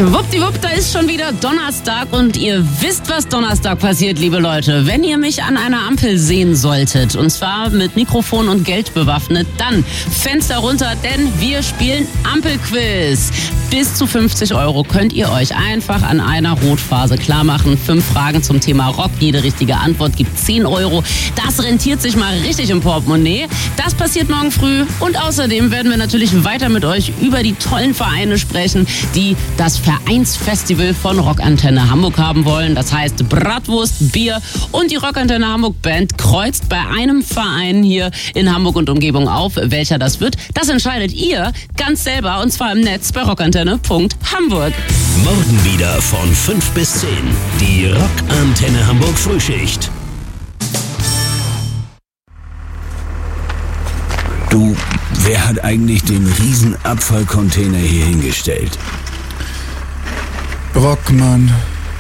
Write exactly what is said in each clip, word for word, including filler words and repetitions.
Schwuppdiwupp, da ist schon wieder Donnerstag und ihr wisst, was Donnerstag passiert, liebe Leute. Wenn ihr mich an einer Ampel sehen solltet, und zwar mit Mikrofon und Geld bewaffnet, dann Fenster runter, denn wir spielen Ampelquiz. Bis zu fünfzig Euro könnt ihr euch einfach an einer Rotphase klar machen. Fünf Fragen zum Thema Rock, jede richtige Antwort gibt zehn Euro. Das rentiert sich mal richtig im Portemonnaie. Das passiert morgen früh und außerdem werden wir natürlich weiter mit euch über die tollen Vereine sprechen, die das Vereinsfestival von Rockantenne Hamburg haben wollen. Das heißt Bratwurst, Bier und die Rockantenne Hamburg Band kreuzt bei einem Verein hier in Hamburg und Umgebung auf. Welcher das wird, das entscheidet ihr ganz selber und zwar im Netz bei rockantenne punkt hamburg. Morgen wieder von fünf bis zehn. Die Rockantenne Hamburg Frühschicht. Du, wer hat eigentlich den riesen Abfallcontainer hier hingestellt? Brockmann.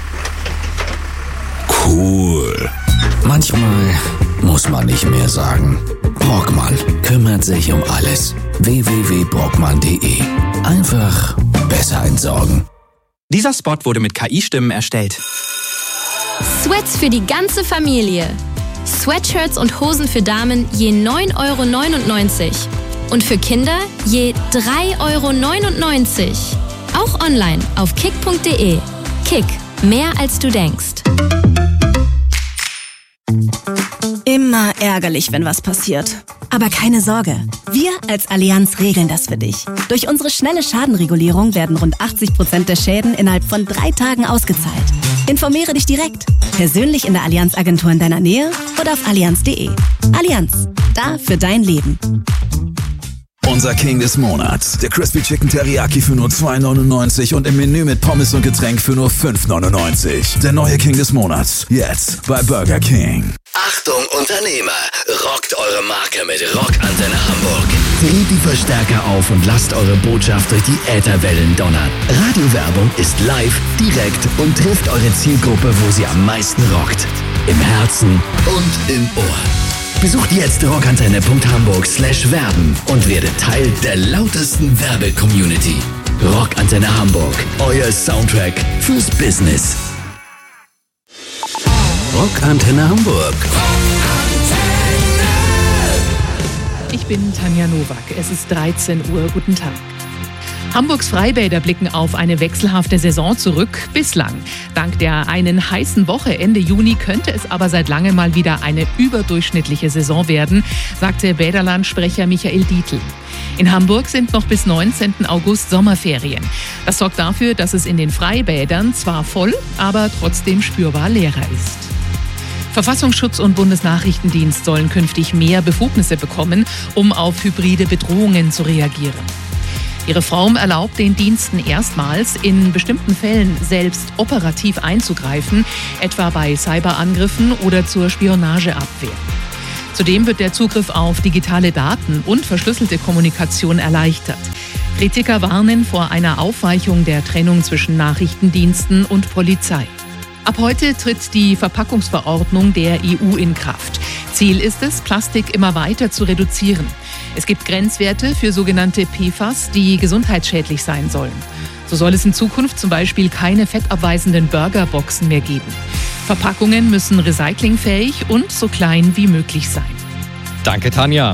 Cool. Manchmal muss man nicht mehr sagen. Brockmann kümmert sich um alles. w w w punkt brockmann punkt de. Einfach besser entsorgen. Dieser Spot wurde mit K I-Stimmen erstellt. Sweats für die ganze Familie. Sweatshirts und Hosen für Damen je neun Euro neunundneunzig. Und für Kinder je drei Euro neunundneunzig. Auch online auf kick punkt de. Kick, mehr als du denkst. Immer ärgerlich, wenn was passiert. Aber keine Sorge, wir als Allianz regeln das für dich. Durch unsere schnelle Schadenregulierung werden rund achtzig Prozent der Schäden innerhalb von drei Tagen ausgezahlt. Informiere dich direkt, persönlich in der Allianz-Agentur in deiner Nähe oder auf allianz punkt de. Allianz, da für dein Leben. Unser King des Monats. Der Crispy Chicken Teriyaki für nur zwei neunundneunzig und im Menü mit Pommes und Getränk für nur fünf neunundneunzig. Der neue King des Monats. Jetzt bei Burger King. Achtung Unternehmer, rockt eure Marke mit Rockantenne Hamburg. Dreht die Verstärker auf und lasst eure Botschaft durch die Ätherwellen donnern. Radiowerbung ist live, direkt und trifft eure Zielgruppe, wo sie am meisten rockt. Im Herzen und im Ohr. Besucht jetzt rockantenne punkt hamburg slash werben und werdet Teil der lautesten Werbe-Community. Rockantenne Hamburg, euer Soundtrack fürs Business. Rockantenne Hamburg. Ich bin Tanja Nowak. Es ist dreizehn Uhr. Guten Tag. Hamburgs Freibäder blicken auf eine wechselhafte Saison zurück. Bislang. Dank der einen heißen Woche Ende Juni könnte es aber seit langem mal wieder eine überdurchschnittliche Saison werden, sagte Bäderland-Sprecher Michael Dietl. In Hamburg sind noch bis neunzehnten August Sommerferien. Das sorgt dafür, dass es in den Freibädern zwar voll, aber trotzdem spürbar leerer ist. Verfassungsschutz und Bundesnachrichtendienst sollen künftig mehr Befugnisse bekommen, um auf hybride Bedrohungen zu reagieren. Die Reform erlaubt den Diensten erstmals, in bestimmten Fällen selbst operativ einzugreifen, etwa bei Cyberangriffen oder zur Spionageabwehr. Zudem wird der Zugriff auf digitale Daten und verschlüsselte Kommunikation erleichtert. Kritiker warnen vor einer Aufweichung der Trennung zwischen Nachrichtendiensten und Polizei. Ab heute tritt die Verpackungsverordnung der E U in Kraft. Ziel ist es, Plastik immer weiter zu reduzieren. Es gibt Grenzwerte für sogenannte P F A S, die gesundheitsschädlich sein sollen. So soll es in Zukunft zum Beispiel keine fettabweisenden Burgerboxen mehr geben. Verpackungen müssen recyclingfähig und so klein wie möglich sein. Danke, Tanja.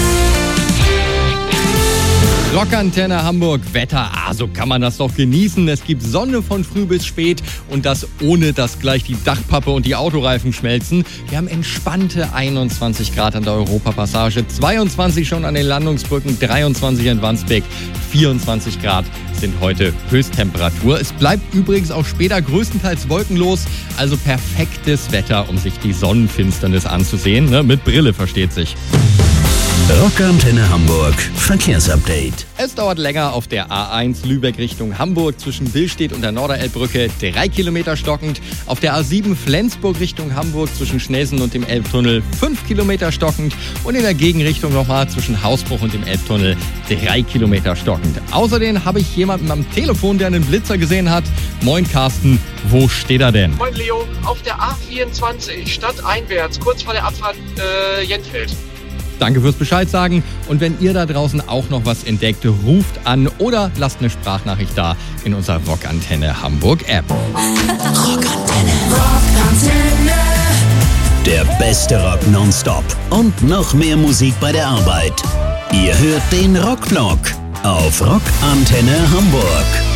Rockantenne Hamburg, Wetter, ah, so kann man das doch genießen. Es gibt Sonne von früh bis spät und das ohne, dass gleich die Dachpappe und die Autoreifen schmelzen. Wir haben entspannte einundzwanzig Grad an der Europapassage, zweiundzwanzig schon an den Landungsbrücken, dreiundzwanzig in Wandsbek, vierundzwanzig Grad sind heute Höchsttemperatur. Es bleibt übrigens auch später größtenteils wolkenlos, also perfektes Wetter, um sich die Sonnenfinsternis anzusehen. Ne? Mit Brille versteht sich. Rockantenne Hamburg Verkehrsupdate. Es dauert länger auf der A eins Lübeck Richtung Hamburg zwischen Billstedt und der Norderelbbrücke, drei Kilometer stockend. Auf der A sieben Flensburg Richtung Hamburg zwischen Schnelsen und dem Elbtunnel, fünf Kilometer stockend. Und in der Gegenrichtung nochmal zwischen Hausbruch und dem Elbtunnel, drei Kilometer stockend. Außerdem habe ich jemanden am Telefon, der einen Blitzer gesehen hat. Moin Carsten, wo steht er denn? Moin Leo, auf der A vierundzwanzig, stadteinwärts, kurz vor der Abfahrt äh, Jentfeld. Danke fürs Bescheid sagen. Und wenn ihr da draußen auch noch was entdeckt, ruft an oder lasst eine Sprachnachricht da in unserer Rockantenne Hamburg App. Rockantenne. Rockantenne. Der beste Rock nonstop und noch mehr Musik bei der Arbeit. Ihr hört den Rockblock auf Rockantenne Hamburg.